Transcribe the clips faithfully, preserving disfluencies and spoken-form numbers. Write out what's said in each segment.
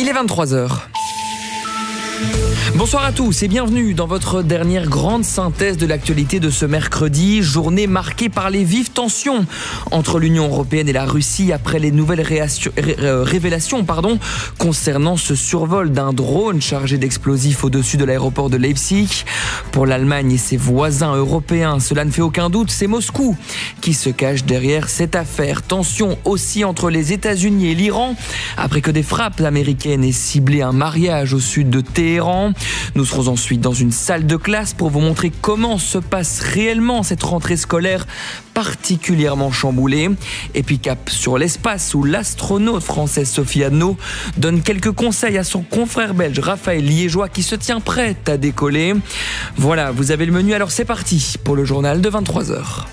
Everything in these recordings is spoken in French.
Il est vingt-trois heures. Bonsoir à tous et bienvenue dans votre dernière grande synthèse de l'actualité de ce mercredi, journée marquée par les vives tensions entre l'Union européenne et la Russie après les nouvelles réaction, ré, euh, révélations pardon, concernant ce survol d'un drone chargé d'explosifs au-dessus de l'aéroport de Leipzig. Pour l'Allemagne et ses voisins européens, cela ne fait aucun doute, c'est Moscou qui se cache derrière cette affaire. Tension aussi entre les États-Unis et l'Iran après que des frappes américaines aient ciblé un mariage au sud de Téhéran. Nous serons ensuite dans une salle de classe pour vous montrer comment se passe réellement cette rentrée scolaire particulièrement chamboulée. Et puis cap sur l'espace où l'astronaute française Sophie Adno donne quelques conseils à son confrère belge Raphaël Liégeois qui se tient prêt à décoller. Voilà, vous avez le menu, alors c'est parti pour le journal de vingt-trois heures.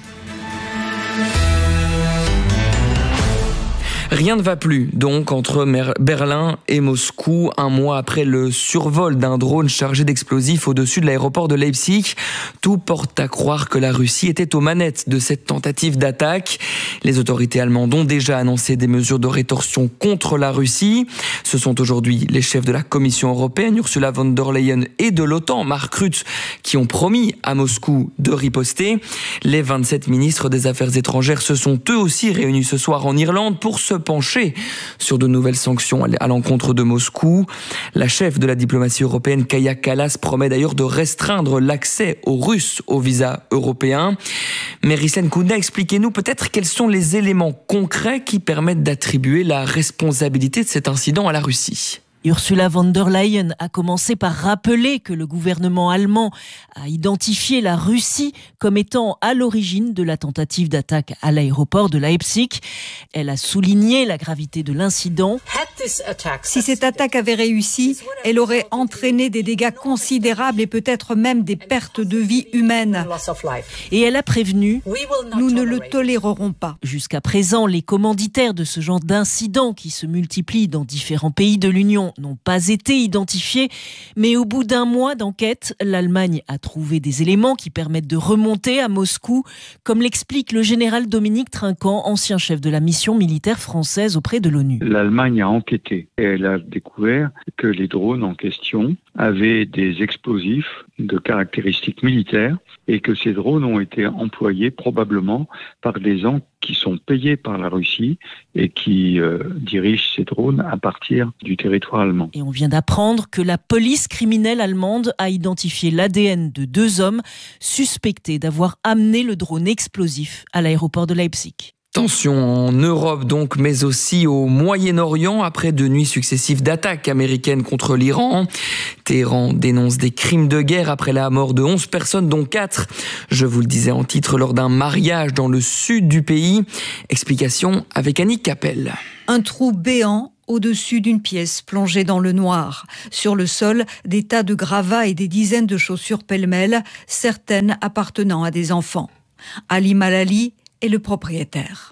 Rien ne va plus donc entre Berlin et Moscou, un mois après le survol d'un drone chargé d'explosifs au-dessus de l'aéroport de Leipzig. Tout porte à croire que la Russie était aux manettes de cette tentative d'attaque. Les autorités allemandes ont déjà annoncé des mesures de rétorsion contre la Russie. Ce sont aujourd'hui les chefs de la Commission européenne, Ursula von der Leyen, et de l'OTAN, Mark Rutte, qui ont promis à Moscou de riposter. Les vingt-sept ministres des Affaires étrangères se sont eux aussi réunis ce soir en Irlande pour se pencher sur de nouvelles sanctions à l'encontre de Moscou. La chef de la diplomatie européenne, Kaja Kallas, promet d'ailleurs de restreindre l'accès aux Russes au visa européen. Mais Rissène Kounda, expliquez-nous peut-être quels sont les éléments concrets qui permettent d'attribuer la responsabilité de cet incident à la Russie. Ursula von der Leyen a commencé par rappeler que le gouvernement allemand a identifié la Russie comme étant à l'origine de la tentative d'attaque à l'aéroport de Leipzig. Elle a souligné la gravité de l'incident. Si cette attaque avait réussi, elle aurait entraîné des dégâts considérables et peut-être même des pertes de vie humaines. Et elle a prévenu, nous ne le tolérerons pas. Jusqu'à présent, les commanditaires de ce genre d'incidents qui se multiplient dans différents pays de l'Union n'ont pas été identifiés, mais au bout d'un mois d'enquête, l'Allemagne a trouvé des éléments qui permettent de remonter à Moscou, comme l'explique le général Dominique Trinquant, ancien chef de la mission militaire française auprès de l'ONU. L'Allemagne a enquêté et elle a découvert que les drones en question avaient des explosifs de caractéristiques militaires et que ces drones ont été employés probablement par des gens qui sont payés par la Russie et qui euh, dirigent ces drones à partir du territoire allemand. Et on vient d'apprendre que la police criminelle allemande a identifié l'A D N de deux hommes suspectés d'avoir amené le drone explosif à l'aéroport de Leipzig. Tension en Europe donc, mais aussi au Moyen-Orient après deux nuits successives d'attaques américaines contre l'Iran. Téhéran dénonce des crimes de guerre après la mort de onze personnes, dont quatre, je vous le disais en titre, lors d'un mariage dans le sud du pays. Explication avec Annick Capel. Un trou béant au-dessus d'une pièce plongée dans le noir. Sur le sol, des tas de gravats et des dizaines de chaussures pêle-mêle, certaines appartenant à des enfants. Ali Malali est le propriétaire.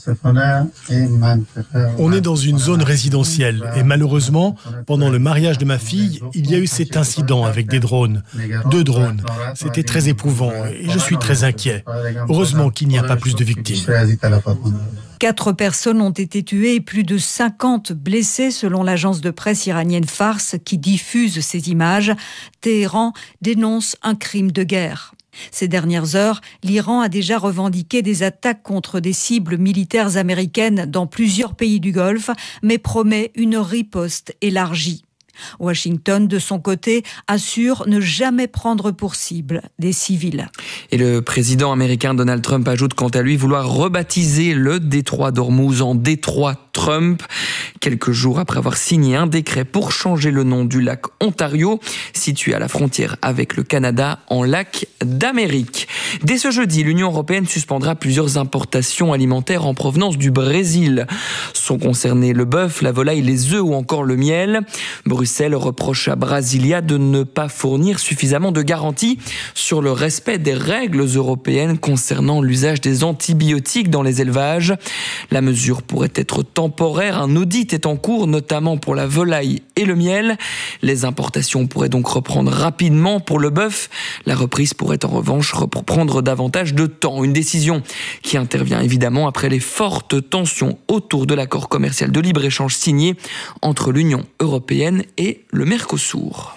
On est dans une zone résidentielle et malheureusement, pendant le mariage de ma fille, il y a eu cet incident avec des drones. Deux drones. C'était très éprouvant et je suis très inquiet. Heureusement qu'il n'y a pas plus de victimes. Quatre personnes ont été tuées et plus de cinquante blessées selon l'agence de presse iranienne Fars qui diffuse ces images. Téhéran dénonce un crime de guerre. Ces dernières heures, l'Iran a déjà revendiqué des attaques contre des cibles militaires américaines dans plusieurs pays du Golfe, mais promet une riposte élargie. Washington, de son côté, assure ne jamais prendre pour cible des civils. Et le président américain Donald Trump ajoute quant à lui vouloir rebaptiser le détroit d'Ormuz en détroit Trump, quelques jours après avoir signé un décret pour changer le nom du lac Ontario, situé à la frontière avec le Canada, en lac d'Amérique. Dès ce jeudi, l'Union européenne suspendra plusieurs importations alimentaires en provenance du Brésil. Sont concernés le bœuf, la volaille, les œufs ou encore le miel. Bruxelles reproche à Brasilia de ne pas fournir suffisamment de garanties sur le respect des règles européennes concernant l'usage des antibiotiques dans les élevages. La mesure pourrait être temporaire. Un audit audit est en cours, notamment pour la volaille et le miel. Les importations pourraient donc reprendre rapidement pour le bœuf. La reprise pourrait en revanche reprendre davantage de temps. Une décision qui intervient évidemment après les fortes tensions autour de l'accord commercial de libre-échange signé entre l'Union européenne et le Mercosur.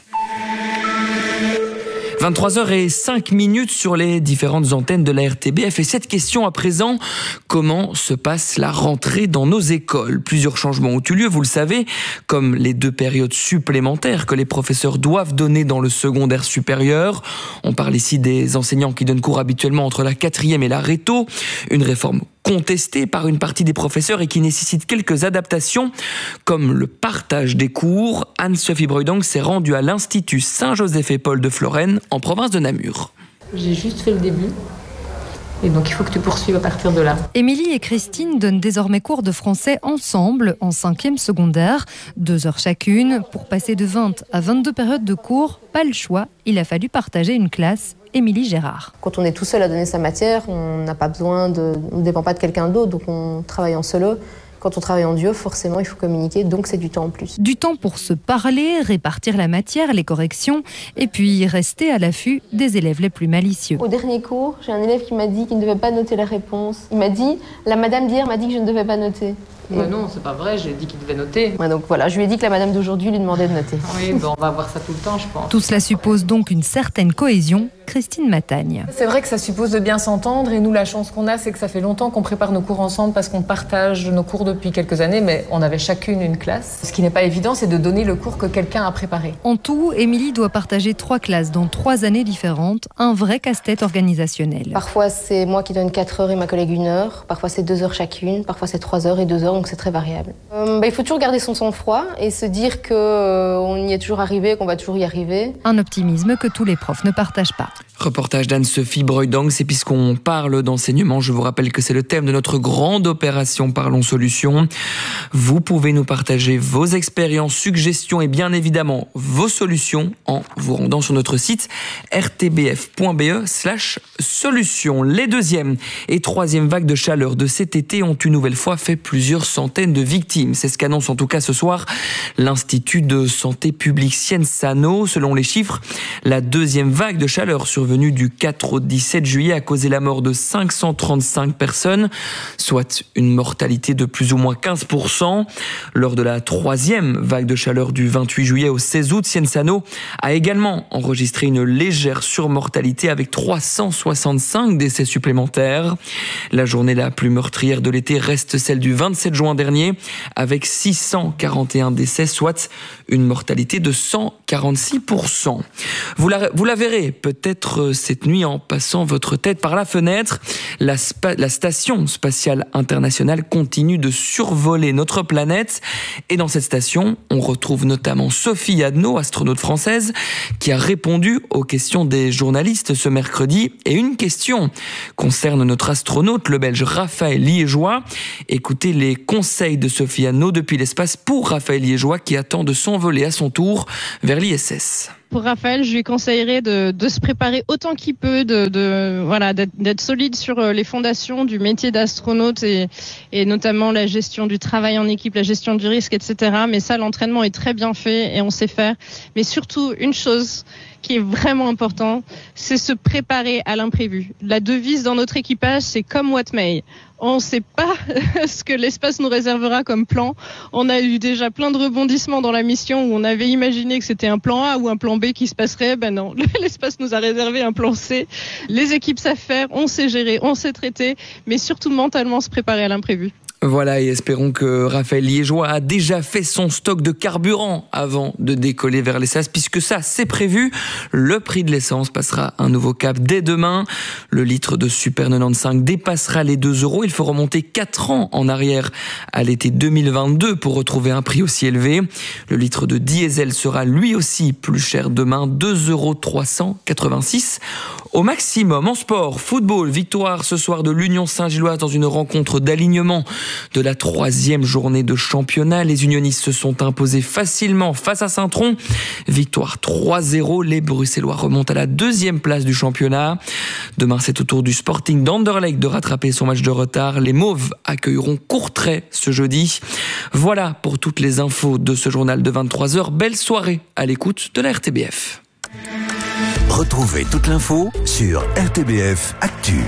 vingt-trois heures zéro cinq sur les différentes antennes de la R T B F. Et cette question à présent, comment se passe la rentrée dans nos écoles ? Plusieurs changements ont eu lieu, vous le savez, comme les deux périodes supplémentaires que les professeurs doivent donner dans le secondaire supérieur. On parle ici des enseignants qui donnent cours habituellement entre la quatrième et la réto. Une réforme contestée par une partie des professeurs et qui nécessite quelques adaptations, comme le partage des cours. Anne-Sophie Breudang s'est rendue à l'Institut Saint-Joseph-et-Paul de Florenne, en province de Namur. J'ai juste fait le début. Et donc il faut que tu poursuives à partir de là. Émilie et Christine donnent désormais cours de français ensemble en cinquième secondaire. Deux heures chacune. Pour passer de vingt à vingt-deux périodes de cours, pas le choix, il a fallu partager une classe. Émilie Gérard. Quand on est tout seul à donner sa matière, on n'a pas besoin de, on ne dépend pas de quelqu'un d'autre, donc on travaille en solo. Quand on travaille en duo, forcément, il faut communiquer, donc c'est du temps en plus. Du temps pour se parler, répartir la matière, les corrections, et puis rester à l'affût des élèves les plus malicieux. Au dernier cours, j'ai un élève qui m'a dit qu'il ne devait pas noter la réponse. Il m'a dit, la madame d'hier m'a dit que je ne devais pas noter. Mais non, c'est pas vrai, j'ai dit qu'il devait noter. Ouais, donc voilà, je lui ai dit que la madame d'aujourd'hui lui demandait de noter. Oui, bon, on va voir ça tout le temps, je pense. Tout cela suppose donc une certaine cohésion. Christine Matagne. C'est vrai que ça suppose de bien s'entendre et nous, la chance qu'on a, c'est que ça fait longtemps qu'on prépare nos cours ensemble parce qu'on partage nos cours depuis quelques années, mais on avait chacune une classe. Ce qui n'est pas évident, c'est de donner le cours que quelqu'un a préparé. En tout, Émilie doit partager trois classes dans trois années différentes, un vrai casse-tête organisationnel. Parfois, c'est moi qui donne quatre heures et ma collègue une heure. Parfois, c'est deux heures chacune. Parfois, c'est trois heures et deux heures, donc c'est très variable. Euh, bah, il faut toujours garder son sang-froid et se dire qu'on euh, y est toujours arrivé, qu'on va toujours y arriver. Un optimisme que tous les profs ne partagent pas. Reportage d'Anne-Sophie Breudang, c'est puisqu'on parle d'enseignement. Je vous rappelle que c'est le thème de notre grande opération Parlons Solutions. Vous pouvez nous partager vos expériences, suggestions et bien évidemment vos solutions en vous rendant sur notre site r t b f point b e slash solutions. Les deuxième et troisième vagues de chaleur de cet été ont une nouvelle fois fait plusieurs centaines de victimes. C'est ce qu'annonce en tout cas ce soir l'Institut de santé publique Sciences-Sanoh. Selon les chiffres, la deuxième vague de chaleur survenue du quatre au dix-sept juillet a causé la mort de cinq cent trente-cinq personnes, soit une mortalité de plus ou moins quinze pour cent. Lors de la troisième vague de chaleur du vingt-huit juillet au seize août, Sciences-Sanoh a également enregistré une légère surmortalité avec trois cent soixante-cinq décès supplémentaires. La journée la plus meurtrière de l'été reste celle du vingt-sept juin dernier, avec six cent quarante et un décès, soit une mortalité de cent quarante-six pour cent. Vous la, vous la verrez peut-être cette nuit en passant votre tête par la fenêtre. La, spa, la station spatiale internationale continue de survoler notre planète. Et dans cette station, on retrouve notamment Sophie Adno, astronaute française, qui a répondu aux questions des journalistes ce mercredi. Et une question concerne notre astronaute, le Belge Raphaël Liégeois. Écoutez les conseils de Sophie Adno depuis l'espace pour Raphaël Liégeois qui attend de s'envoler à son tour vers l'I S S. Pour Raphaël, je lui conseillerais de, de se préparer autant qu'il peut, de, de voilà, d'être, d'être solide sur les fondations du métier d'astronaute et, et notamment la gestion du travail en équipe, la gestion du risque, et cetera. Mais ça, l'entraînement est très bien fait et on sait faire. Mais surtout, une chose qui est vraiment important, c'est se préparer à l'imprévu. La devise dans notre équipage, c'est « come what may ». On ne sait pas ce que l'espace nous réservera comme plan. On a eu déjà plein de rebondissements dans la mission où on avait imaginé que c'était un plan A ou un plan B qui se passerait. Ben non, l'espace nous a réservé un plan C. Les équipes savent faire, on sait gérer, on sait traiter, mais surtout mentalement se préparer à l'imprévu. Voilà, et espérons que Raphaël Liégeois a déjà fait son stock de carburant avant de décoller vers l'E S A S, puisque ça, c'est prévu. Le prix de l'essence passera un nouveau cap dès demain. Le litre de Super quatre-vingt-quinze dépassera les deux euros. Il faut remonter quatre ans en arrière à l'été deux mille vingt-deux pour retrouver un prix aussi élevé. Le litre de diesel sera lui aussi plus cher demain, deux euros trois cent quatre-vingt-six au maximum. En sport, football, victoire ce soir de l'Union Saint-Gilloise dans une rencontre d'alignement de la troisième journée de championnat. Les unionistes se sont imposés facilement face à Saint-Tron. Victoire trois zéro. Les Bruxellois remontent à la deuxième place du championnat. Demain, c'est au tour du Sporting d'Anderlecht de rattraper son match de retard. Les Mauves accueilleront Courtrai ce jeudi. Voilà pour toutes les infos de ce journal de vingt-trois heures. Belle soirée à l'écoute de la R T B F. Retrouvez toute l'info sur R T B F Actu.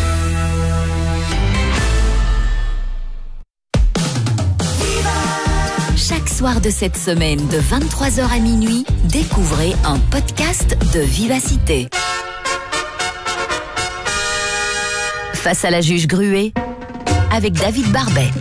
Chaque soir de cette semaine, de vingt-trois heures à minuit, découvrez un podcast de Vivacité. Face à la juge Gruet, avec David Barbet.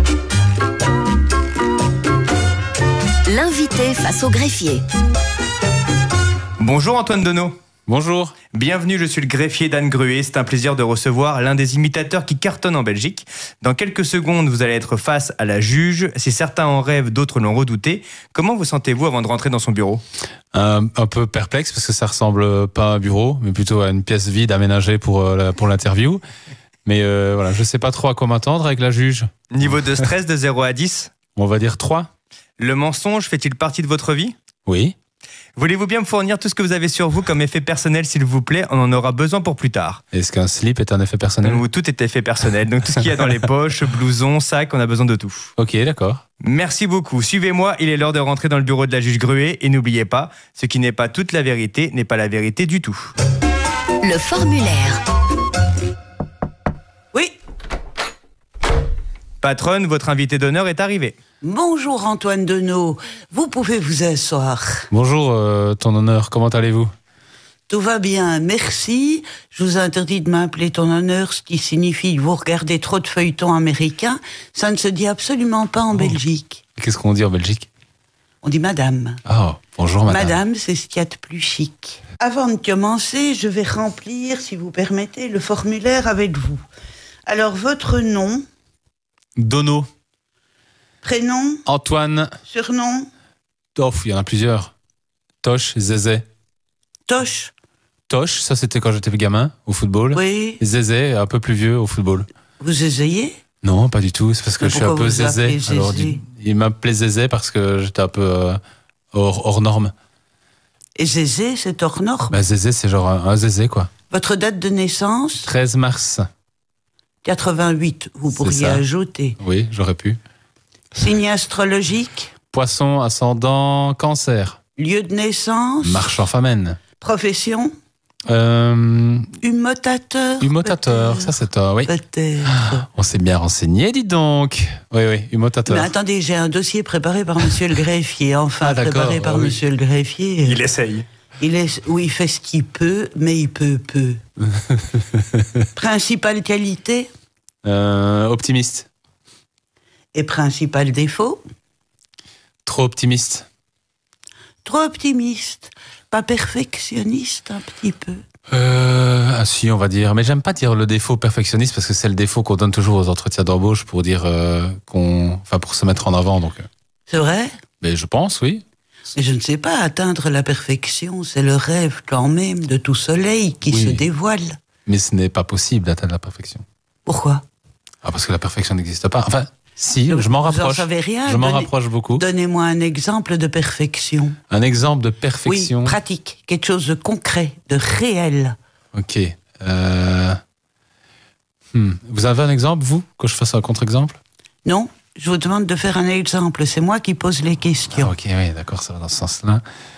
L'invité face au greffier. Bonjour Antoine Deneau. Bonjour. Bienvenue, je suis le greffier d'Anne Gruet. C'est un plaisir de recevoir l'un des imitateurs qui cartonne en Belgique. Dans quelques secondes, vous allez être face à la juge. Si certains en rêvent, d'autres l'ont redouté. Comment vous sentez-vous avant de rentrer dans son bureau ? Un, un peu perplexe parce que ça ressemble pas à un bureau, mais plutôt à une pièce vide aménagée pour, euh, pour l'interview. Mais euh, voilà, je sais pas trop à quoi m'attendre avec la juge. Niveau de stress de zéro à dix ? On va dire trois. Le mensonge fait-il partie de votre vie ? Oui. Voulez-vous bien me fournir tout ce que vous avez sur vous comme effet personnel, s'il vous plaît ? On en aura besoin pour plus tard. Est-ce qu'un slip est un effet personnel ? Ou tout est effet personnel. Donc tout ce qu'il y a dans les poches, blousons, sacs, on a besoin de tout. Ok, d'accord. Merci beaucoup. Suivez-moi, il est l'heure de rentrer dans le bureau de la juge Gruet. Et n'oubliez pas, ce qui n'est pas toute la vérité n'est pas la vérité du tout. Le formulaire. Oui. Patronne, votre invité d'honneur est arrivé. Bonjour Antoine Deneau, vous pouvez vous asseoir. Bonjour, euh, ton honneur, comment allez-vous ? Tout va bien, merci. Je vous interdis de m'appeler ton honneur, ce qui signifie que vous regardez trop de feuilletons américains. Ça ne se dit absolument pas en oh. Belgique. Qu'est-ce qu'on dit en Belgique ? On dit madame. Oh, bonjour madame. Madame, c'est ce qu'il y a de plus chic. Avant de commencer, je vais remplir, si vous permettez, le formulaire avec vous. Alors, votre nom ? Dono. Prénom ? Antoine. Surnom ? Toff, il y en a plusieurs. Toche, Zézé. Toche ? Toche, ça c'était quand j'étais gamin, au football. Oui. Zézé, un peu plus vieux, au football. Vous zézéiez ? Non, pas du tout, c'est parce que Mais je suis un peu Zézé. Zézé Alors, il m'appelait Zézé parce que j'étais un peu euh, hors, hors norme. Et Zézé, c'est hors norme ? Bah Zézé, c'est genre un, un Zézé, quoi. Votre date de naissance ? treize mars. quatre-vingt-huit, vous pourriez ajouter. Oui, j'aurais pu. Signe astrologique ? Poisson, ascendant, cancer. Lieu de naissance ? Marchand famenne. Profession ? euh... Humotateur ? Humotateur, ça c'est toi, oui. Peut-être. Ah, on s'est bien renseigné, dis donc. Oui, oui, humotateur. Mais attendez, j'ai un dossier préparé par monsieur le greffier. Enfin, ah, préparé par oui. monsieur le greffier. Il essaye. Il est, oui, il fait ce qu'il peut, mais il peut peu. Principale qualité ? euh, Optimiste. Et principal défaut ? Trop optimiste. Trop optimiste. Pas perfectionniste, un petit peu. Euh, ah si, on va dire. Mais j'aime pas dire le défaut perfectionniste parce que c'est le défaut qu'on donne toujours aux entretiens d'embauche pour dire euh, qu'on, enfin pour se mettre en avant. Donc. C'est vrai ? Mais je pense, oui. Mais je ne sais pas, atteindre la perfection, c'est le rêve quand même de tout soleil qui oui. se dévoile. Mais ce n'est pas possible d'atteindre la perfection. Pourquoi ? Ah, parce que la perfection n'existe pas. Enfin, si, je m'en rapproche. Vous en savez rien ? Je m'en Donnez, rapproche beaucoup. Donnez-moi un exemple de perfection. Un exemple de perfection ? Oui, pratique, quelque chose de concret, de réel. Ok. Euh... Hmm. Vous avez un exemple, vous, que je fasse un contre-exemple ? Non, je vous demande de faire un exemple. C'est moi qui pose les questions. Ah, ok, oui, d'accord, ça va dans ce sens-là.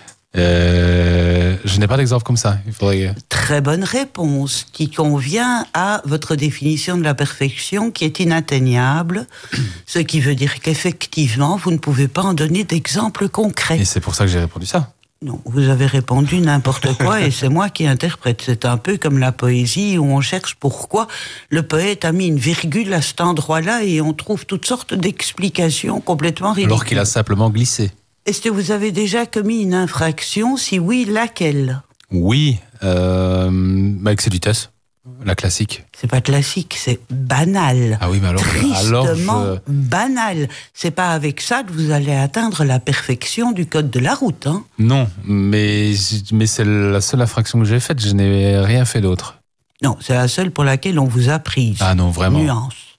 Euh, je n'ai pas d'exemple comme ça. Il faudrait... Très bonne réponse, qui convient à votre définition de la perfection, qui est inatteignable, ce qui veut dire qu'effectivement, vous ne pouvez pas en donner d'exemple concret. Et c'est pour ça que j'ai répondu ça. Non, vous avez répondu n'importe quoi et c'est moi qui interprète. C'est un peu comme la poésie où on cherche pourquoi le poète a mis une virgule à cet endroit-là et on trouve toutes sortes d'explications complètement ridicules. Alors qu'il a simplement glissé. Est-ce que vous avez déjà commis une infraction ? Si oui, laquelle ? Oui, euh, bah, excès de vitesse, la classique. C'est pas classique, c'est banal. Ah oui, mais alors, Tristement alors je... banal. C'est pas avec ça que vous allez atteindre la perfection du code de la route, hein ? Non, mais, mais c'est la seule infraction que j'ai faite, je n'ai rien fait d'autre. Non, c'est la seule pour laquelle on vous a prise. Ah non, vraiment. Nuance.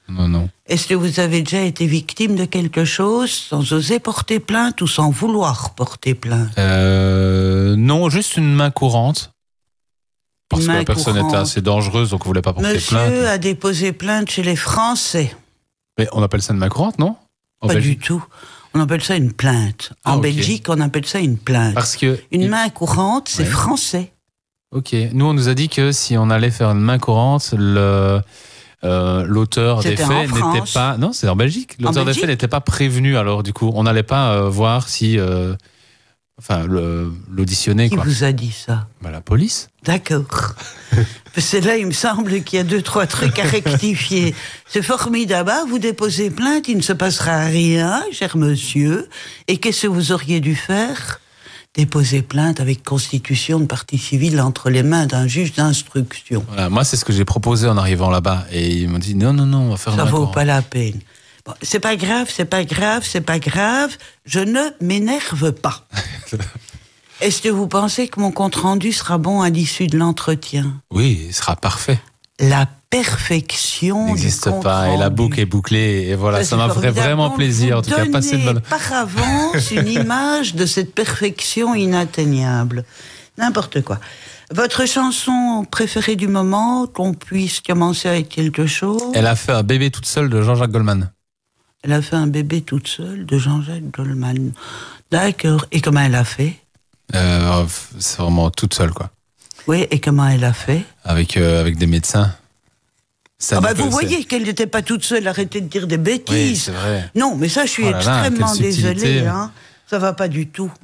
Non, non. Est-ce que vous avez déjà été victime de quelque chose sans oser porter plainte ou sans vouloir porter plainte? euh, Non, juste une main courante. Parce que la personne courante. était assez dangereuse, donc on voulait pas porter Monsieur plainte. a déposé plainte chez les Français. Mais on appelle ça une main courante, non? En Pas Belgique. du tout. On appelle ça une plainte. En Ah, ok. Belgique, on appelle ça une plainte. Parce que Une main courante, c'est Ouais. français. Ok. Nous, on nous a dit que si on allait faire une main courante, le euh, l'auteur des C'était en faits n'était France. pas. Non, c'est en Belgique. L'auteur des Belgique faits n'était pas prévenu. Alors, du coup, on n'allait pas euh, voir si, euh, enfin, le- l'auditionner. Qui quoi. vous a dit ça? Bah, la police. D'accord. Parce que là, il me semble qu'il y a deux, trois trucs à rectifier. C'est formidable. Ah, vous déposez plainte, il ne se passera rien, cher monsieur. Et qu'est-ce que vous auriez dû faire? Déposer plainte avec constitution de partie civile entre les mains d'un juge d'instruction. Voilà, moi, c'est ce que j'ai proposé en arrivant là-bas. Et ils m'ont dit non, non, non, on va faire une Ça main vaut courante. pas la peine. Bon, c'est pas grave, c'est pas grave, c'est pas grave. Je ne m'énerve pas. Est-ce que vous pensez que mon compte-rendu sera bon à l'issue de l'entretien? Oui, il sera parfait. La perfection N'existe du pas. Et la compte-rendu. boucle est bouclée. Et voilà, Ça, ça c'est m'a fait formidable. vraiment Donc, plaisir. En vous tout cas, passer une donnez bonne. par avance une image de cette perfection inatteignable. N'importe quoi. Votre chanson préférée du moment, qu'on puisse commencer avec quelque chose? Elle a fait un bébé toute seule de Jean-Jacques Goldman. Elle a fait un bébé toute seule de Jean-Jacques Goldman. D'accord. Et comment elle a fait? Euh, c'est vraiment toute seule, quoi. Oui, et comment elle a fait? Avec, euh, avec des médecins. Ça Ah bah nous vous fait- voyez qu'elle n'était pas toute seule, arrêtez de dire des Oui, bêtises. c'est vrai. Non, mais ça, je suis Oh là là, extrêmement quelle subtilité. désolée. Hein. Ça va pas du tout.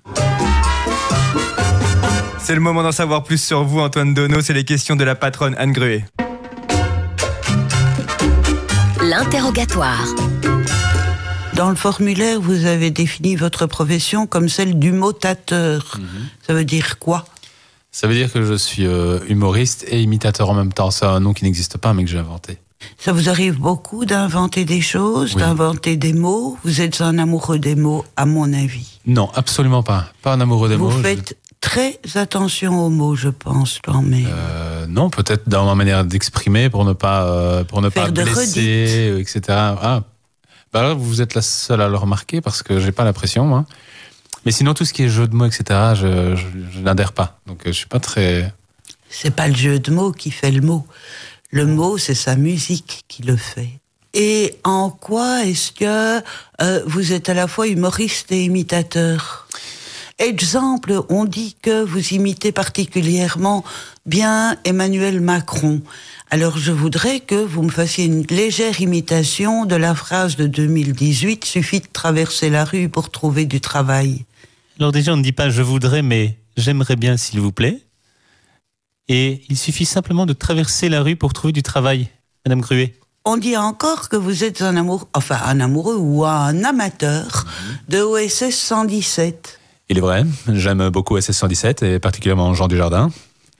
C'est le moment d'en savoir plus sur vous, Antoine Donneau. C'est les questions de la patronne Anne Gruet. L'interrogatoire. Dans le formulaire, vous avez défini votre profession comme celle d'humoriste. Ça veut dire quoi? Ça veut dire que je suis euh, humoriste et imitateur en même temps. C'est un nom qui n'existe pas, mais que j'ai inventé. Ça vous arrive beaucoup d'inventer des choses, Oui. d'inventer des mots? Vous êtes un amoureux des mots, à mon avis. Non, absolument pas. Pas un amoureux des Vous mots. je- faites très attention aux mots, je pense, quand même. Euh, non, peut-être dans ma manière d'exprimer pour ne pas, euh, pour ne Faire pas de blesser, euh, et cetera. Ah, bah là, vous êtes la seule à le remarquer parce que j'ai pas l'impression, moi. Mais sinon, tout ce qui est jeu de mots, et cetera, je, je, je n'adhère pas. Donc, euh, je suis pas très. C'est pas le jeu de mots qui fait le mot. Le mot, c'est sa musique qui le fait. Et en quoi est-ce que euh, vous êtes à la fois humoriste et imitateur? Exemple, on dit que vous imitez particulièrement bien Emmanuel Macron. Alors je voudrais que vous me fassiez une légère imitation de la phrase de deux mille dix-huit, suffit de traverser la rue pour trouver du travail. Alors déjà, on ne dit pas « je voudrais », mais « j'aimerais bien, s'il vous plaît ». Et il suffit simplement de traverser la rue pour trouver du travail, Madame Gruet. On dit encore que vous êtes un amoureux, enfin un amoureux ou un amateur de O S S cent dix-sept. Il est vrai, j'aime beaucoup S S cent dix-sept et particulièrement Jean Dujardin.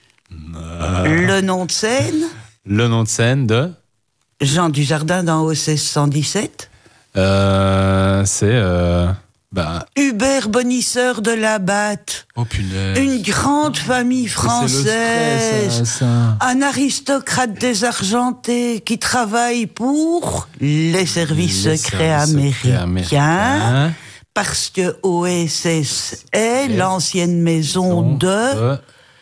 Euh, Le nom de scène, Le nom de scène de. Jean Dujardin dans O S S cent dix-sept. Euh, c'est. Euh, bah. Hubert Bonisseur de la Batte. Oh punaise. Une grande famille française. C'est le stress, ça, ça. Un aristocrate désargenté qui travaille pour les services Les secrets services secrets américains. américains. Parce que O S S est l'ancienne maison de Euh,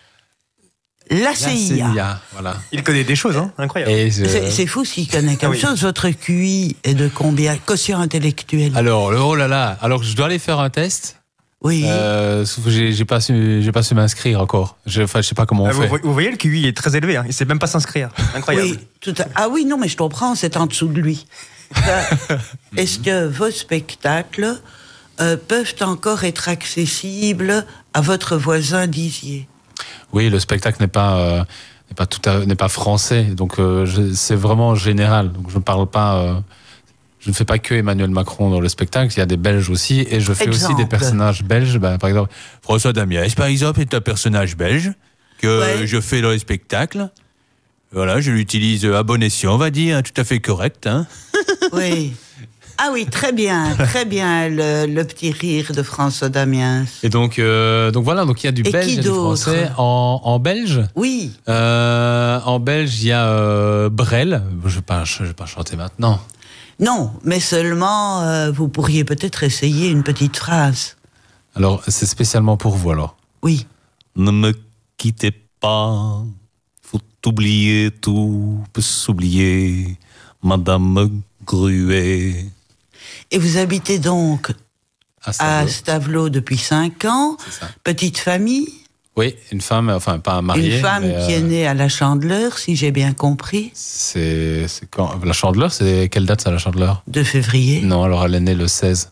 la C I A. C I A, voilà. Il connaît des choses, hein, incroyable. Et je- C'est c'est fou s'il connaît quelque Ah oui. chose. Votre Q I est de combien? Quotient intellectuel. Alors, le- oh là là, alors je dois aller faire un test. Oui. Euh, sauf que j'ai j'ai pas su, j'ai pas su m'inscrire encore. Je, enfin, je sais pas comment on Ah, vous, fait. vous voyez, le Q I est très élevé. Hein. Il sait même pas s'inscrire. Incroyable. Oui, tout à- Ah oui, non, mais je comprends, c'est en dessous de lui. Ça, est-ce que vos spectacles euh, peuvent encore être accessibles à votre voisin d'Isier? Oui, le spectacle n'est pas euh, n'est pas tout à- n'est pas français, donc euh, je- c'est vraiment général. Donc je ne parle pas, euh, je ne fais pas que Emmanuel Macron dans le spectacle. Il y a des Belges aussi, et je fais aussi Exemple. des personnages belges. Bah, par exemple, François Damiès, par exemple, est un personnage belge que Ouais. je fais dans les spectacles. Voilà, je l'utilise à bon escient, on va dire, tout à fait correct. Hein. Oui. Ah oui, très bien, très bien, le, le petit rire de François Damiens. Et donc, euh, donc voilà, donc il y a du Et belge, qui il y a du d'autre français. En, en belge, Oui. euh, en belge, il y a euh, Brel. Je ne vais pas, je vais pas chanter maintenant. Non, mais seulement, euh, vous pourriez peut-être essayer une petite phrase. Alors, c'est spécialement pour vous, alors? Oui. Ne me quittez pas, faut oublier, tout peut s'oublier, Madame Gruet. Et vous habitez donc à Stavelot, à Stavelot depuis cinq ans, petite famille? Oui, une femme, enfin pas mariée. Une femme mais, qui euh, est née à la Chandeleur, si j'ai bien compris. C'est, c'est quand la Chandeleur, c'est quelle date ça, la Chandeleur? De février. Non, alors elle est née le seize.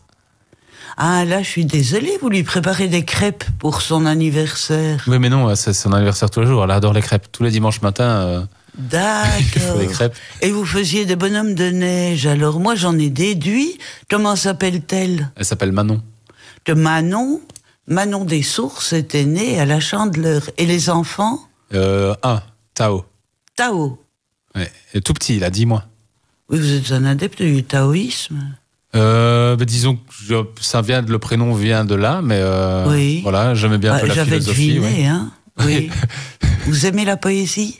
Ah là, je suis désolée, vous lui préparez des crêpes pour son anniversaire. Oui, mais non, c'est son anniversaire tous les jours. Elle adore les crêpes. Tous les dimanches matins. Euh... D'accord. des crêpes. Et vous faisiez des bonhommes de neige. Alors moi, j'en ai déduit. Comment s'appelle-t-elle? Elle s'appelle Manon. De Manon. Manon des Sources était née à la Chandeleur. Et les enfants? Euh, un, Tao. Tao. Ouais. Et tout petit, il a dix mois. Oui, vous êtes un adepte du taoïsme. Euh, bah, disons que je, ça vient de, le prénom vient de là, mais euh, oui. Voilà, j'aimais bien un ah, peu la j'avais philosophie. Deviné, oui. Hein oui. Vous aimez la poésie?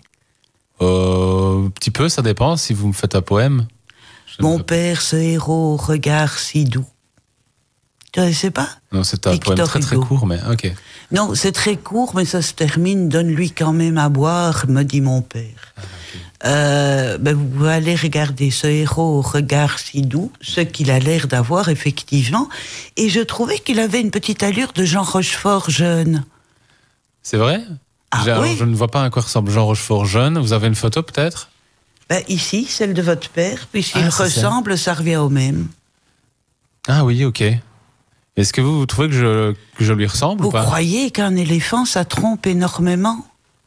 Euh, un petit peu, ça dépend. Si vous me faites un poème. Mon père, ce héros, au regard si doux. Tu ne sais pas? Non, c'est un Victor poème très très Hugo. court, mais ok. Non, c'est très court, mais ça se termine. Donne-lui quand même à boire, me dit mon père. Ah, okay. euh, ben vous allez regarder ce héros au regard si doux, ce qu'il a l'air d'avoir effectivement. Et je trouvais qu'il avait une petite allure de Jean Rochefort jeune. C'est vrai? Ah, alors, oui. Je ne vois pas à quoi ressemble Jean Rochefort jeune. Vous avez une photo peut-être? Ben, ici, celle de votre père, puisqu'il Ah, c'est ressemble, ça. ça revient au même. Ah oui, ok. Est-ce que vous, vous trouvez que je, que je lui ressemble Vous ou pas? croyez qu'un éléphant, ça trompe énormément?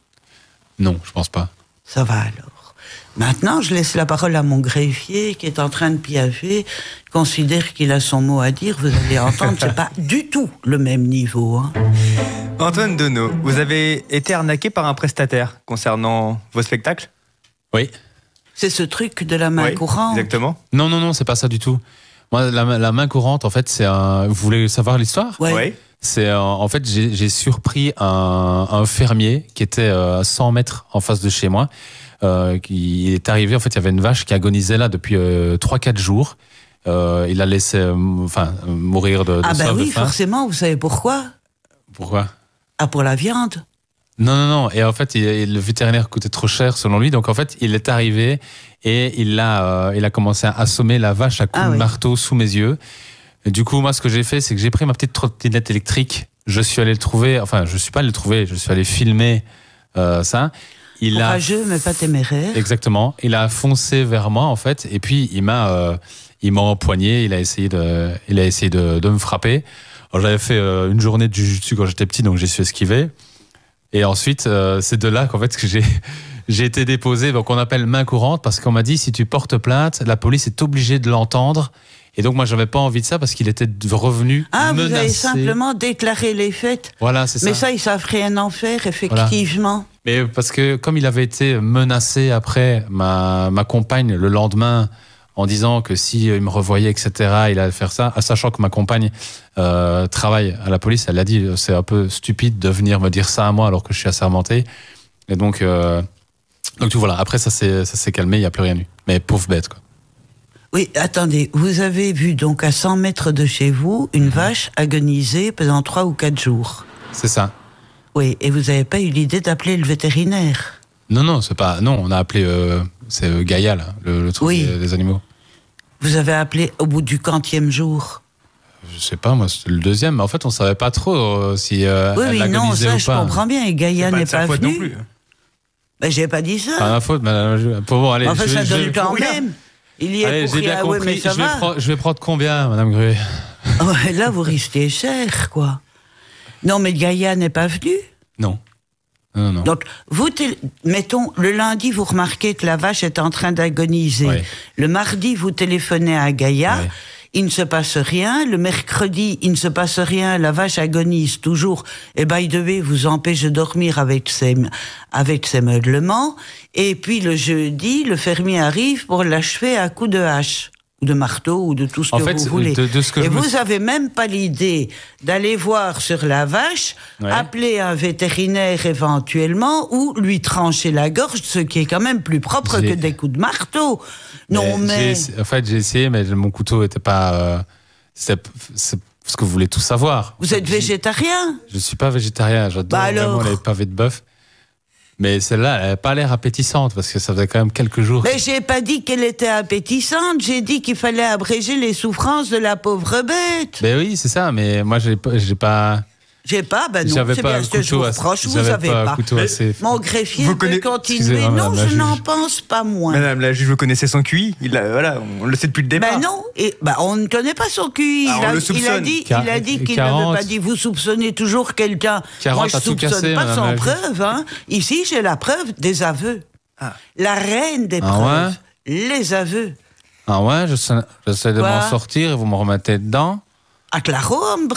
Non, je pense pas. Ça va alors. Maintenant, je laisse la parole à mon greffier qui est en train de piaffer. Je considère qu'il a son mot à dire. Vous allez entendre, c'est pas du tout le même niveau. Hein. Antoine Deneau, vous avez été arnaqué par un prestataire concernant vos spectacles? Oui. C'est ce truc de la main oui, courante? Exactement. Non, non, non, c'est pas ça du tout. Moi, la, la main courante, en fait, c'est un... Vous voulez savoir l'histoire? Oui. Oui. C'est un... En fait, j'ai, j'ai surpris un, un fermier qui était à cent mètres en face de chez moi. Euh, qui est arrivé, en fait, il y avait une vache qui agonisait là depuis euh, trois quatre jours. Euh, il la laissé euh, enfin, mourir de, de Ah ben soif, oui, de faim. forcément, vous savez pourquoi? Pourquoi? Ah, pour la viande? Non, non, non. Et en fait, il, le vétérinaire coûtait trop cher selon lui. Donc en fait, il est arrivé et il a, euh, il a commencé à assommer la vache à coups Ah de oui. marteau sous mes yeux. Et du coup, moi, ce que j'ai fait, c'est que j'ai pris ma petite trottinette électrique. Je suis allé le trouver. Enfin, je suis pas allé le trouver. Je suis allé filmer euh, ça. Il Courageux, a... mais pas téméraire. Exactement. Il a foncé vers moi, en fait. Et puis, il m'a, euh, il m'a empoigné. Il a essayé de, il a essayé de, de me frapper. Alors, j'avais fait euh, une journée de jiu-jitsu quand j'étais petit, donc j'ai su esquiver. Et ensuite, euh, c'est de là qu'en fait que j'ai j'ai été déposé, donc on appelle main courante, parce qu'on m'a dit si tu portes plainte, la police est obligée de l'entendre. Et donc moi, j'avais pas envie de ça parce qu'il était revenu Ah, menacé. vous avez simplement déclaré les faits. Voilà, c'est ça. Mais ça, ils savent rien en faire, effectivement. Mais parce que comme il avait été menacé après ma ma compagne le lendemain en disant que si il me revoyait, et cetera, il allait faire ça, sachant que ma compagne euh, travaille à la police, elle a dit c'est un peu stupide de venir me dire ça à moi alors que je suis assermenté. Et donc, euh, donc tout voilà. Après ça s'est ça s'est calmé, il y a plus rien eu. Mais pauvre bête quoi. Oui, attendez, vous avez vu donc à cent mètres de chez vous une vache agoniser pendant trois ou quatre jours. C'est ça. Oui, et vous n'avez pas eu l'idée d'appeler le vétérinaire? Non non c'est pas non on a appelé euh, c'est euh, Gaïa là, le, le truc Oui. des, des animaux. Vous avez appelé au bout du quantième jour? Je sais pas, moi, c'était le deuxième. Mais en fait, on savait pas trop euh, si euh, Oui, elle oui, non, agonisait ça, ou je pas. comprends bien. Et Gaïa C'est pas n'est de sa pas faute non venue. plus. Ben, j'ai pas dit ça. Pas ma faute, madame. Pour bon, allez, enfin, je, ça je, donne je, quand rien. même. Il y est allez, pour j'ai bien rien. Oui, compris. mais ça je, vais va. prendre, je vais prendre combien, madame Gruet? Ouais, là, vous risquez cher, quoi. Non, mais Gaïa n'est pas venue. Non. Non, non. Donc, vous, tél- mettons, le lundi, vous remarquez que la vache est en train d'agoniser. Oui. Le mardi, vous téléphonez à Gaïa. Oui. Il ne se passe rien. Le mercredi, il ne se passe rien. La vache agonise toujours. Et by the way, vous empêche de dormir avec ses, avec ses meuglements. Et puis le jeudi, le fermier arrive pour l'achever à coups de hache. ou de marteau, ou de tout ce En que fait, vous voulez. de- de ce que Et je me vous suis- avez même pas l'idée d'aller voir sur la vache, Ouais. appeler un vétérinaire éventuellement, ou lui trancher la gorge, ce qui est quand même plus propre J'ai- que des coups de marteau. Non, j'ai mais... essa- En fait, j'ai essayé, mais mon couteau était pas. euh, c'est, c'est ce que vous voulez tout savoir. Vous êtes végétarien? Je suis pas végétarien, j'adore Bah alors vraiment les pavés de bœuf. Mais celle-là, elle n'a pas l'air appétissante parce que ça faisait quand même quelques jours. Mais j'ai pas dit qu'elle était appétissante, j'ai dit qu'il fallait abréger les souffrances de la pauvre bête. Ben oui, c'est ça, mais moi, j'ai pas. J'ai pas J'ai pas, ben non, J'avais c'est pas bien un ce que je couteau vous assez- reproche, vous j'avais savez pas un pas. couteau assez- Mon greffier Vous peut connaissez- continuer. Excusez-moi, Non, madame la je n'en juge. pense pas moins. Madame la juge, vous connaissez son Q I? Il a, voilà, on le sait depuis le départ. Ben non, et, ben on ne connaît pas son Q I. Ah, il, on a, le il a soupçonne. dit, Quar- il a dit qu'il quarante. n'avait pas dit. Vous soupçonnez toujours quelqu'un. quarante Moi, je a tout soupçonne cassé, pas madame sans la juge. preuve. Hein. Ici, j'ai la preuve des aveux. Ah. La reine des Ah preuves. ouais Les aveux. Ah ouais, j'essaie, j'essaie de Quoi m'en sortir et vous me remettez dedans. À claro, hombre.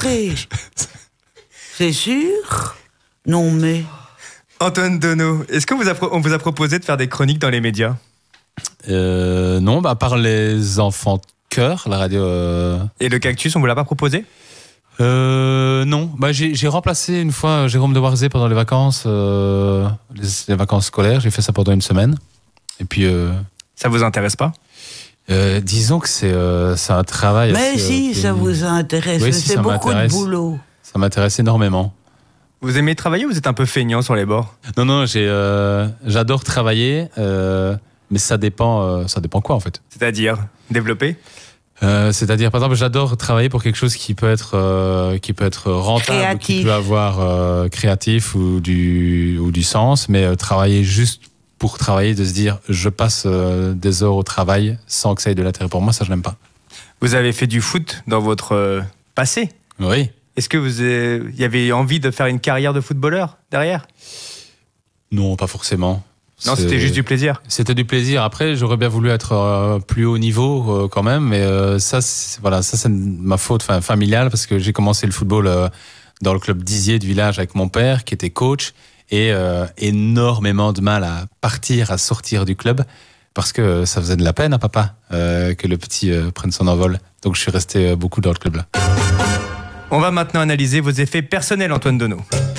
C'est sûr? Non, mais... Antoine Donneau, est-ce qu'on vous a, pro- on vous a proposé de faire des chroniques dans les médias? Euh, non, bah, à part les enfants de cœur, la radio. euh, Et le cactus, on vous l'a pas proposé? Euh, non, bah, j'ai, j'ai remplacé une fois Jérôme de Warzé pendant les vacances, euh, les, les vacances scolaires. J'ai fait ça pendant une semaine. Et puis. Euh, Ça vous intéresse pas? euh, disons que c'est, euh, c'est un travail. Mais assez, si, euh, ça vous intéresse. Oui, mais si, c'est ça beaucoup de m'intéresse. boulot. Ça m'intéresse énormément. Vous aimez travailler ou vous êtes un peu feignant sur les bords? Non, non, j'ai, euh, j'adore travailler, euh, mais ça dépend, euh, ça dépend quoi en fait. C'est-à-dire développer? Euh, c'est-à-dire, par exemple, j'adore travailler pour quelque chose qui peut être, euh, qui peut être rentable, ou qui Créatif. peut avoir euh, créatif ou du, ou du sens, mais euh, travailler juste pour travailler, de se dire je passe euh, des heures au travail sans que ça ait de l'intérêt pour moi, ça je n'aime pas. Vous avez fait du foot dans votre euh, passé? Oui. Est-ce que vous avez, il y avait envie de faire une carrière de footballeur derrière? Non, pas forcément. Non, C'est- c'était juste du plaisir. C'était du plaisir. Après, j'aurais bien voulu être euh, plus haut niveau euh, quand même, mais euh, ça, c'est, voilà, ça c'est ma faute enfin, familiale parce que j'ai commencé le football euh, dans le club d'Izier du village avec mon père qui était coach et euh, énormément de mal à partir, à sortir du club parce que ça faisait de la peine à papa euh, que le petit euh, prenne son envol. Donc je suis resté euh, beaucoup dans le club là. On va maintenant analyser vos effets personnels, Antoine Donneau.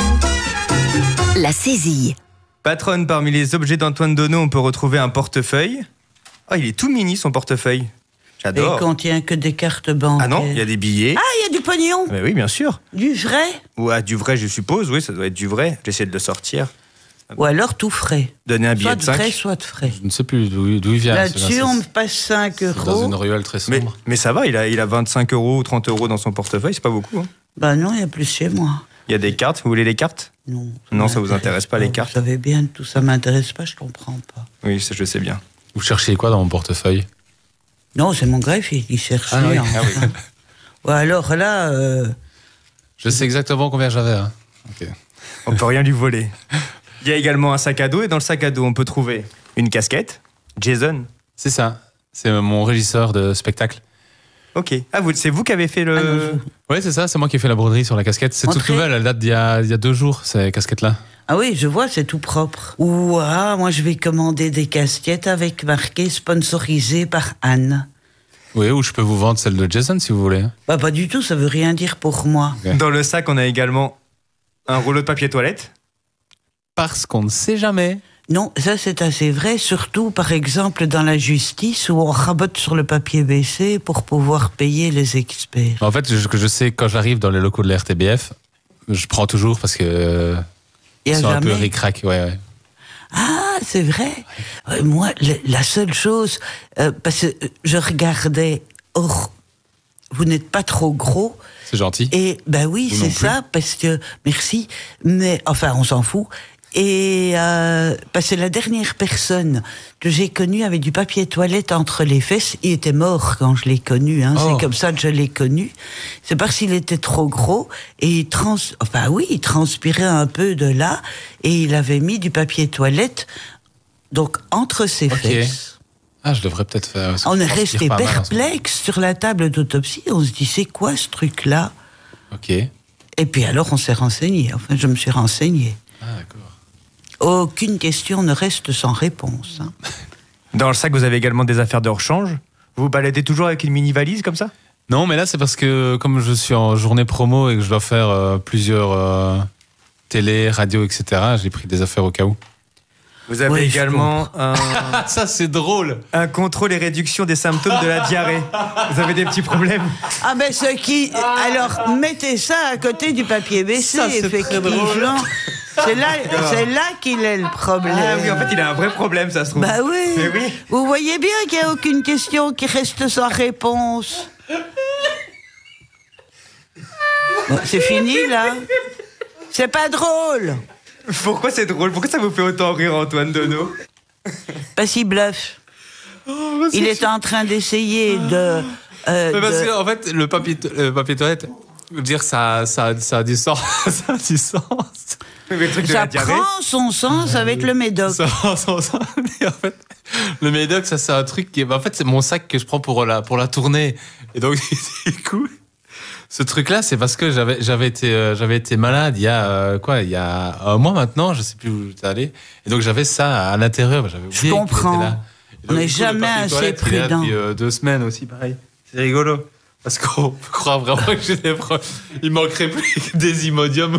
La saisie. Patronne, parmi les objets d'Antoine Donneau, on peut retrouver un portefeuille. Oh, il est tout mini son portefeuille. Et J'adore. il contient que des cartes bancaires. Ah non, il y a des billets. Ah, il y a du pognon. Mais oui, bien sûr. Du vrai. Ou ah, du vrai, je suppose. Oui, ça doit être du vrai. J'essaie de le sortir. Ou alors tout frais. Donner un billet Soit de de cinq. vrai, soit de frais. Je ne sais plus d'où, d'où il vient. Là-dessus, celui-là. on C'est- me passe cinq c'est dans euros. une ruelle très Mais, sombre. mais ça va, il a, il a vingt-cinq euros ou trente euros dans son portefeuille, c'est pas beaucoup. Hein. Ben non, il y a plus chez moi. Il y a des cartes, vous voulez les cartes? Non. Non, ça vous intéresse pas les cartes? Vous savez bien, tout ça m'intéresse pas, je comprends pas. Oui, ça, je sais bien. Vous cherchiez quoi dans mon portefeuille? Non, c'est mon greffier qui cherche. Ah oui. lui, Ah hein. oui. Ouais, alors là, euh, Je sais exactement combien j'avais. Hein. Ok. On peut rien lui voler. Il y a également un sac à dos, et dans le sac à dos, on peut trouver une casquette. Jason. C'est ça. C'est mon régisseur de spectacle. Ok. Ah, vous, c'est vous qui avez fait le. Ah non, Oui, c'est ça. C'est moi qui ai fait la broderie sur la casquette. C'est toute Montrez. nouvelle. Elle date d'il y a, il y a deux jours, ces casquettes-là. ah oui, je vois, c'est tout propre. Ou ah, moi je vais commander des casquettes avec marqué sponsorisé par Anne. Oui, ou je peux vous vendre celle de Jason si vous voulez. Bah pas du tout, ça veut rien dire pour moi. Ok. Dans le sac, on a également un rouleau de papier toilette. Parce qu'on ne sait jamais. Non, ça c'est assez vrai, surtout par exemple dans la justice où on rabote sur le papier B C pour pouvoir payer les experts. En fait, je, que je sais quand j'arrive dans les locaux de la R T B F, je prends toujours parce que euh, Il y ils a sont un peu jamais. ric-rac. Ouais, ouais. Ah, c'est vrai. Euh, moi, le- la seule chose, euh, parce que euh, je regardais, oh, vous n'êtes pas trop gros. C'est gentil. Et ben oui, Vous c'est non plus. ça, parce que merci, mais enfin, on s'en fout. Et euh, parce que la dernière personne que j'ai connue avait du papier toilette entre les fesses. Il était mort quand je l'ai connu. Hein. Oh. C'est comme ça que je l'ai connu. C'est parce qu'il était trop gros et il trans, enfin oui, il transpirait un peu de là et il avait mis du papier toilette donc entre ses Ok. fesses. Ah, je devrais peut-être faire. parce que On je est transpire resté pas mal en ce moment. perplexe sur la table d'autopsie. On se dit c'est quoi ce truc-là? Ok. Et puis alors on s'est renseigné. Enfin, je me suis renseigné. Ah, d'accord. Aucune question ne reste sans réponse. hein. Dans le sac, vous avez également des affaires de rechange. Vous vous baladez toujours avec une mini-valise comme ça ? Non, mais là, c'est parce que comme je suis en journée promo et que je dois faire euh, plusieurs euh, télé, radio, et cetera, j'ai pris des affaires au cas où. Vous avez Oui, également un... Ça, c'est drôle. Un contrôle et réduction des symptômes de la diarrhée. Vous avez des petits problèmes ? Ah ben ce qui... Alors, mettez ça à côté du papier B C, Ça, c'est très effectivement. C'est là, c'est là qu'il est le problème. Ah oui, en fait, il a un vrai problème, ça se trouve. Bah oui. Mais oui. Vous voyez bien qu'il n'y a aucune question qui reste sans réponse. Bon, c'est fini, là. C'est pas drôle. Pourquoi c'est drôle ? Pourquoi ça vous fait autant rire, Antoine Donneau ? Parce qu'il bluffe. Oh, Il est en train d'essayer de... euh, Mais parce de- qu'en fait, le papier, le papier toilette, je veux dire, ça, ça, ça a du sens. Ça a du sens. Mais le truc de Ça la diarrhée. prend son sens avec le médoc. Ça prend son sens. Mais en fait, le médoc, ça, c'est un truc qui est. En fait, c'est mon sac que je prends pour la, pour la tournée. Et donc, du coup, ce truc-là, c'est parce que j'avais, j'avais, été, euh, j'avais été malade il y a euh, quoi, il y a un mois maintenant, je sais plus où j'étais allé. Et donc, j'avais ça à l'intérieur. J'avais oublié Je qu'il comprends. était là. Et On donc, n'est du coup, le jamais papier assez toilette, il est là prudent. depuis euh, deux semaines aussi, pareil. C'est rigolo. Parce qu'on peut croire vraiment que j'ai des problèmes. Il manquerait plus que des Imodium.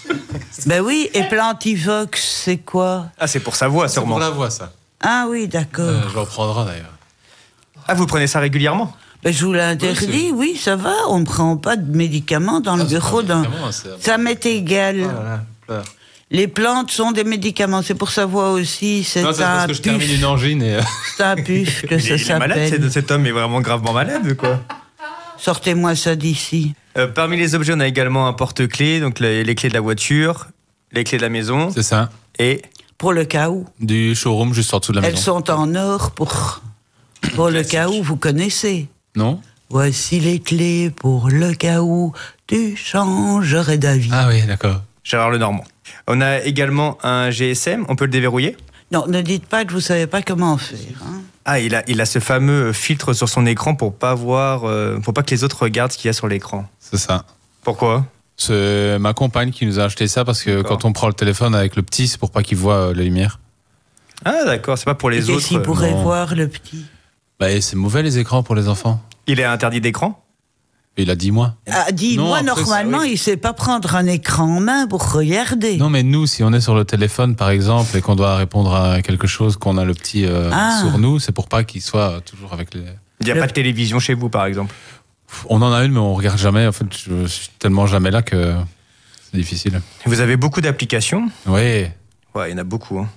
Ben oui, et Plantivox, c'est quoi? Ah, c'est pour sa voix, C'est sûrement. pour la voix, ça. Ah oui, d'accord. Euh, je vais en prendre un, d'ailleurs. Ah, vous prenez ça régulièrement ? Ben, je vous l'interdis, oui, ça va. On ne prend pas de médicaments dans le Ah, c'est bureau. pas D'un... médicament, c'est- Ça m'est égal. Oh là là, je pleure. Les plantes sont des médicaments. C'est pour sa voix aussi. C'est Non, c'est parce un que je termine puf. une angine et. euh, C'est un puf que Il ça est, il est malade, s'appelle. cet, cet homme est vraiment gravement malade, quoi. Sortez-moi ça d'ici. Euh, parmi les objets, on a également un porte-clés, donc les, les clés de la voiture, les clés de la maison. C'est ça. Et Pour le cas où. Du showroom juste en dessous de la Elles maison. sont en or pour, pour le cas où, vous connaissez. Non ? Voici les clés pour le cas où tu changerais d'avis. Ah oui, d'accord. Gérard Lenormand. On a également un G S M, on peut le déverrouiller ? Non, ne dites pas que vous savez pas comment faire. Hein. Ah, il a, il a ce fameux filtre sur son écran pour pas voir, euh, pour pas que les autres regardent ce qu'il y a sur l'écran. C'est ça. Pourquoi ? C'est ma compagne qui nous a acheté ça parce que D'accord. quand on prend le téléphone avec le petit, c'est pour pas qu'il voit euh, la lumière. Ah, d'accord, c'est pas pour Et les qu'est-ce autres. qu'il pourrait non. voir, le petit? Bah, et c'est mauvais les écrans pour les enfants. Il est interdit d'écran ? Il a dix mois. Ah, dis-moi, Non, après, normalement, ça, oui. il sait pas prendre un écran en main pour regarder. Non, mais nous, si on est sur le téléphone, par exemple, et qu'on doit répondre à quelque chose, qu'on a le petit euh, Ah. sur nous, c'est pour pas qu'il soit toujours avec les. Il n'y a Le- pas de télévision chez vous, par exemple ? On en a une, mais on regarde jamais. En fait, je suis tellement jamais là que c'est difficile. Vous avez beaucoup d'applications ? Oui. Ouais, il y en a beaucoup. Hein.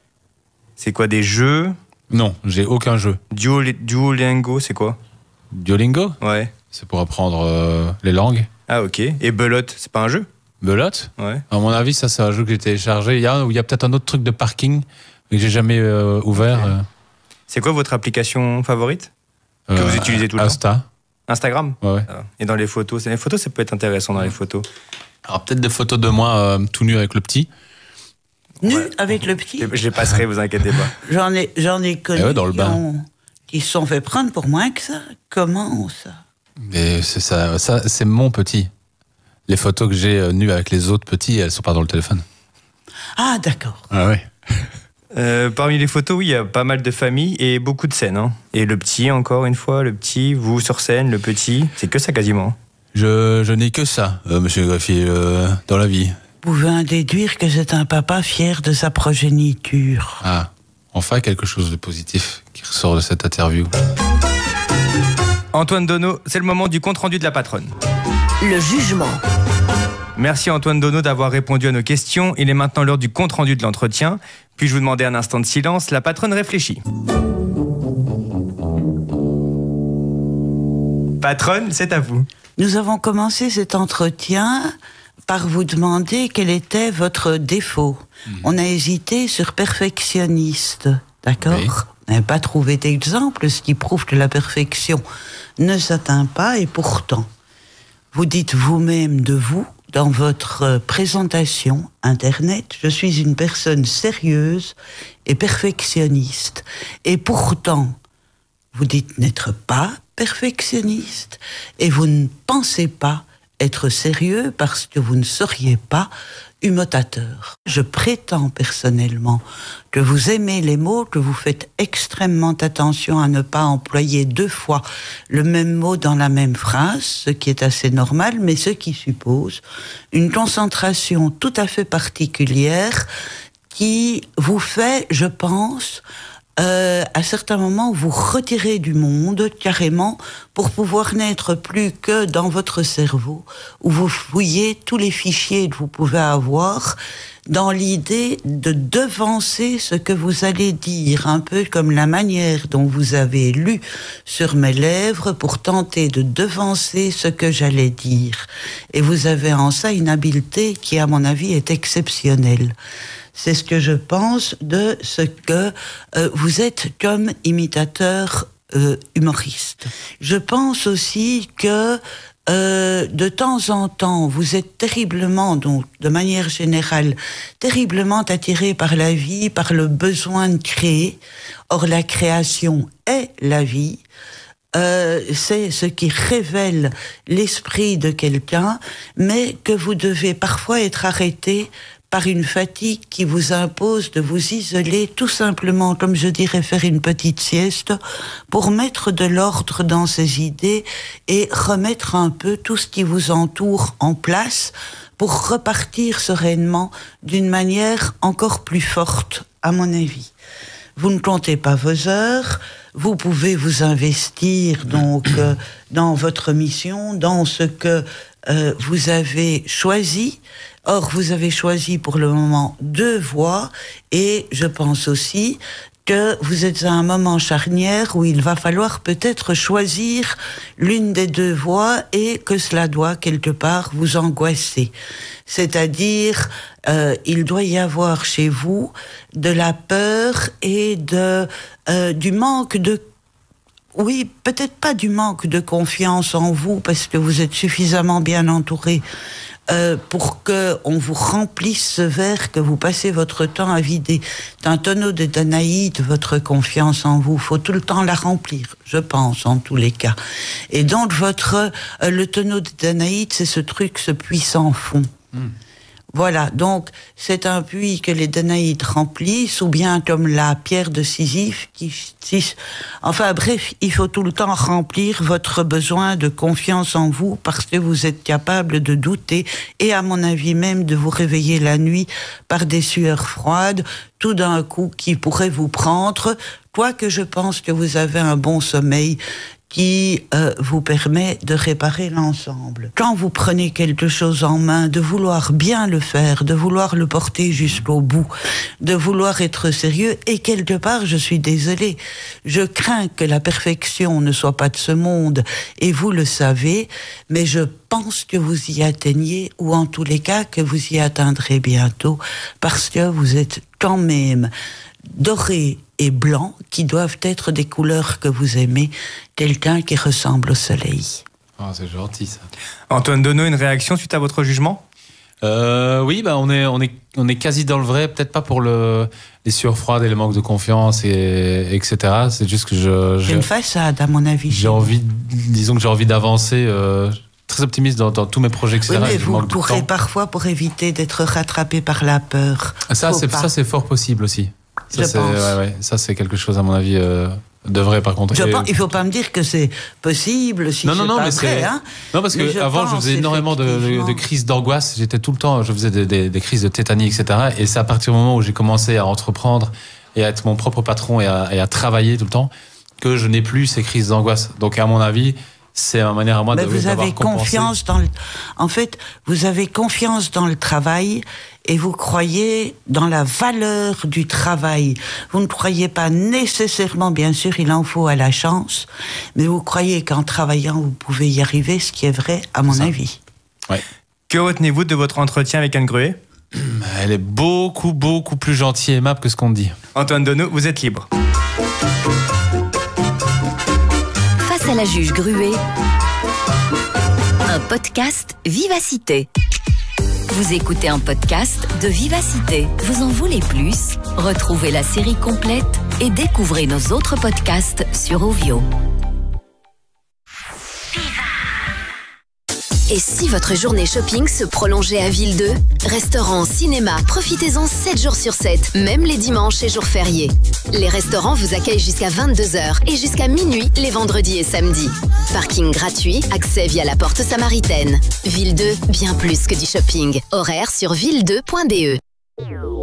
C'est quoi, des jeux ? Non, j'ai aucun jeu. Duol- Duolingo, c'est quoi ? Duolingo, Ouais. c'est pour apprendre euh, les langues. Ah, ok. Et Belote, c'est pas un jeu ? Belote, Ouais. à mon avis, ça c'est un jeu que j'ai téléchargé. Il y a, il y a peut-être un autre truc de parking mais que j'ai jamais euh, ouvert. Ok. euh, C'est quoi votre application favorite ? Que vous euh, utilisez tout le temps ? Insta. Instagram ? Ouais, ouais. Ah. Et dans les photos, c'est- les photos, ça peut être intéressant dans les photos. Alors peut-être des photos de moi euh, tout nu avec le petit. Nu Ouais. avec le petit. Je les passerai, vous inquiétez pas. J'en ai, j'en ai connu Eh ouais, dans le qui, bain. ont- qui se sont fait prendre pour moins que ça. Comment ça? Mais c'est ça, ça c'est mon petit. Les photos que j'ai euh, nues avec les autres petits, elles sont pas dans le téléphone. Ah, d'accord. Ah ouais. Euh, parmi les photos, oui, il y a pas mal de familles et beaucoup de scènes. Hein. Et le petit, encore une fois, le petit, vous sur scène, le petit, c'est que ça quasiment. Je, je n'ai que ça, euh, monsieur le greffier, euh, dans la vie. Vous pouvez en déduire que c'est un papa fier de sa progéniture. Ah, enfin quelque chose de positif qui ressort de cette interview. Antoine Donneau, c'est le moment du compte-rendu de la patronne. Le jugement. Merci Antoine Donneau d'avoir répondu à nos questions. Il est maintenant l'heure du compte-rendu de l'entretien. Puis-je vous demander un instant de silence? La patronne réfléchit. Patronne, c'est à vous. Nous avons commencé cet entretien par vous demander quel était votre défaut. Mmh. On a hésité sur perfectionniste, d'accord? Oui. On n'avait pas trouvé d'exemple, ce qui prouve que la perfection ne s'atteint pas, et pourtant, vous dites vous-même de vous, dans votre présentation Internet, je suis une personne sérieuse et perfectionniste. Et pourtant, vous dites n'être pas perfectionniste et vous ne pensez pas être sérieux parce que vous ne seriez pas humutateur. Je prétends personnellement que vous aimez les mots, que vous faites extrêmement attention à ne pas employer deux fois le même mot dans la même phrase, ce qui est assez normal, mais ce qui suppose une concentration tout à fait particulière qui vous fait, je pense, Euh, à certains moments, vous retirez du monde carrément pour pouvoir n'être plus que dans votre cerveau, où vous fouillez tous les fichiers que vous pouvez avoir dans l'idée de devancer ce que vous allez dire, un peu comme la manière dont vous avez lu sur mes lèvres pour tenter de devancer ce que j'allais dire. Et vous avez en ça une habileté qui, à mon avis, est exceptionnelle. C'est ce que je pense de ce que euh, vous êtes comme imitateur euh, humoriste. Je pense aussi que euh, de temps en temps, vous êtes terriblement, donc de manière générale, terriblement attiré par la vie, par le besoin de créer. Or, la création est la vie. Euh, c'est ce qui révèle l'esprit de quelqu'un, mais que vous devez parfois être arrêté par une fatigue qui vous impose de vous isoler, tout simplement, comme je dirais, faire une petite sieste, pour mettre de l'ordre dans ces idées et remettre un peu tout ce qui vous entoure en place, pour repartir sereinement d'une manière encore plus forte, à mon avis. Vous ne comptez pas vos heures, vous pouvez vous investir donc euh, dans votre mission, dans ce que euh, vous avez choisi. Or, vous avez choisi pour le moment deux voies, et je pense aussi que vous êtes à un moment charnière où il va falloir peut-être choisir l'une des deux voies, et que cela doit quelque part vous angoisser. C'est-à-dire, euh, il doit y avoir chez vous de la peur et de euh, du manque de Oui, peut-être pas du manque de confiance en vous, parce que vous êtes suffisamment bien entouré euh, pour que on vous remplisse ce verre que vous passez votre temps à vider. C'est un tonneau de Danaïde, votre confiance en vous. Faut tout le temps la remplir, je pense, en tous les cas. Et donc, votre euh, le tonneau de Danaïde, c'est ce truc, ce puits sans fond. Mmh. Voilà, donc c'est un puits que les Danaïdes remplissent, ou bien comme la pierre de Sisyphe qui... Enfin bref, il faut tout le temps remplir votre besoin de confiance en vous, parce que vous êtes capable de douter, et à mon avis même de vous réveiller la nuit par des sueurs froides, tout d'un coup qui pourraient vous prendre, quoique je pense que vous avez un bon sommeil qui euh, vous permet de réparer l'ensemble. Quand vous prenez quelque chose en main, de vouloir bien le faire, de vouloir le porter jusqu'au bout, de vouloir être sérieux, et quelque part, je suis désolée, je crains que la perfection ne soit pas de ce monde, et vous le savez, mais je pense que vous y atteignez, ou en tous les cas que vous y atteindrez bientôt, parce que vous êtes quand même doré et blanc, qui doivent être des couleurs que vous aimez, quelqu'un qui ressemble au soleil. Oh, c'est gentil ça. Antoine Donneau, une réaction suite à votre jugement ? euh, Oui, bah on est on est on est quasi dans le vrai. Peut-être pas pour le les sueurs froides et le manque de confiance et etc. C'est juste que je. C'est une façade, à mon avis. J'ai envie, disons que j'ai envie d'avancer. Euh, très optimiste dans, dans tous mes projets, et cetera. Oui, mais vous pourrez parfois, pour éviter d'être rattrapé par la peur. Ça, c'est ça, c'est fort possible aussi. Ça, je c'est, pense. ouais, ouais, ça, c'est quelque chose, à mon avis, euh, de vrai, par contre. Je Et... pense, il ne faut pas me dire que c'est possible si non, c'est non, non, pas mais vrai. c'est... Hein. Non, parce que avant, je faisais énormément de, de, de crises d'angoisse. J'étais tout le temps, je faisais des, des, des crises de tétanie, et cetera. Et c'est à partir du moment où j'ai commencé à entreprendre et à être mon propre patron et à, et à travailler tout le temps que je n'ai plus ces crises d'angoisse. Donc, à mon avis, c'est ma manière à moi mais de vous avez confiance dans le... En fait, vous avez confiance dans le travail et vous croyez dans la valeur du travail. Vous ne croyez pas nécessairement, bien sûr, il en faut à la chance, mais vous croyez qu'en travaillant, vous pouvez y arriver, ce qui est vrai, à mon avis. Ouais. Que retenez-vous de votre entretien avec Anne Gruet ? Elle est beaucoup, beaucoup plus gentille et aimable que ce qu'on dit. Antoine Donneau, vous êtes libre. À la juge Gruet, un podcast Vivacité. Vous écoutez un podcast de Vivacité. Vous en voulez plus ? Retrouvez la série complète et découvrez nos autres podcasts sur Ovio. Et si votre journée shopping se prolongeait à Ville deux? Restaurants, cinéma, profitez-en sept jours sur sept, même les dimanches et jours fériés. Les restaurants vous accueillent jusqu'à vingt-deux heures et jusqu'à minuit les vendredis et samedis. Parking gratuit, accès via la porte samaritaine. Ville deux, bien plus que du shopping. Horaire sur ville deux point b e.